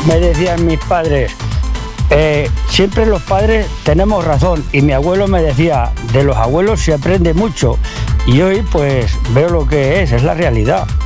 me decían mis padres, siempre los padres tenemos razón, y mi abuelo me decía, de los abuelos se aprende mucho, y hoy pues veo lo que es la realidad.